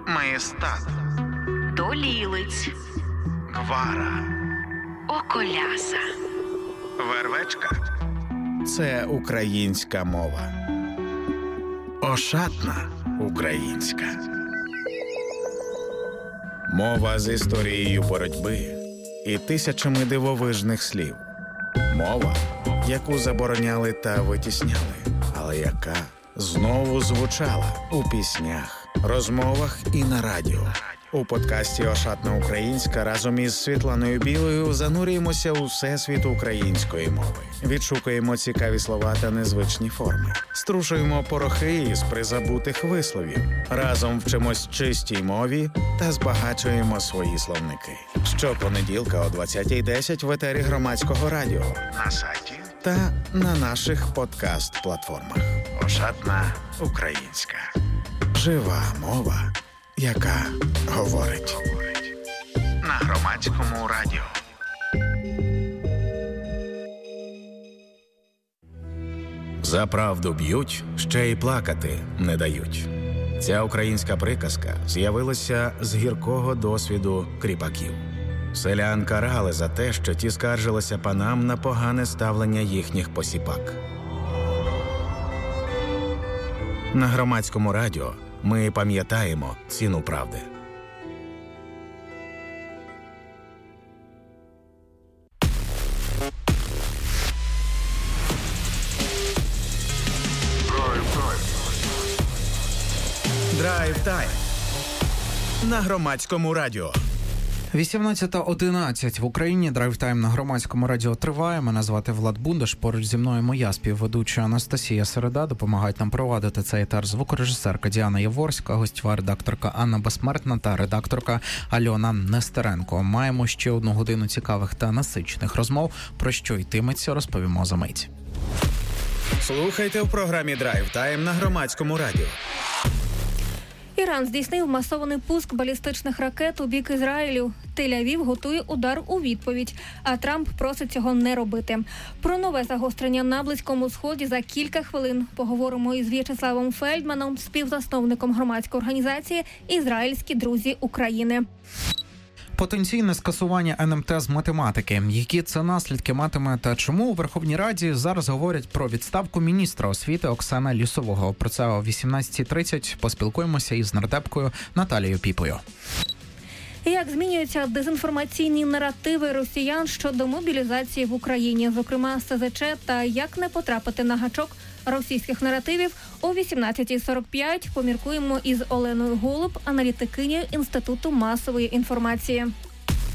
Маєстат, Долілиць, Гвара, Околяса, Вервечка – це українська мова. Ошатна українська. Мова з історією боротьби і тисячами дивовижних слів. Мова, яку забороняли та витісняли, але яка знову звучала у піснях, розмовах і на радіо. У подкасті «Ошатна українська» разом із Світланою Білою занурюємося у всесвіт української мови. Відшукуємо цікаві слова та незвичні форми. Струшуємо порохи із призабутих висловів. Разом вчимось чистій мові та збагачуємо свої словники. Щопонеділка о 20:10 в етері Громадського радіо, на сайті та на наших подкаст-платформах. «Ошатна українська». Жива мова, яка говорить. На Громадському радіо. За правду б'ють, ще й плакати не дають. Ця українська приказка з'явилася з гіркого досвіду кріпаків. Селян карали за те, що ті скаржилися панам на погане ставлення їхніх посіпак. На Громадському радіо ми пам'ятаємо ціну правди. Драйв-тайм на Громадському радіо. 18:11 в Україні. Драйв-тайм на Громадському радіо триває. Мене звати Влад Бундаш. Поруч зі мною моя співведуча Анастасія Середа. Допомагають нам провадити цей етер звукорежисерка Діана Яворська, гостьова редакторка Анна Безсмертна та редакторка Альона Нестеренко. Маємо ще 1 годину цікавих та насичених розмов. Про що йтиметься, розповімо за мить. Слухайте в програмі «Драйв-тайм» на Громадському радіо. Іран здійснив масований пуск балістичних ракет у бік Ізраїлю. Тель-Авів готує удар у відповідь, а Трамп просить цього не робити. Про нове загострення на Близькому Сході за кілька хвилин поговоримо із В'ячеславом Фельдманом, співзасновником громадської організації «Ізраїльські друзі України». Потенційне скасування НМТ з математики. Які це наслідки матиме та чому у Верховній Раді зараз говорять про відставку міністра освіти Оксани Лісового? Про це о 18:30 поспілкуємося із нардепкою Наталією Піпою. Як змінюються дезінформаційні наративи росіян щодо мобілізації в Україні, зокрема СЗЧ, та як не потрапити на гачок російських наративів, о 18:45 поміркуємо із Оленою Голуб, аналітикинею Інституту масової інформації.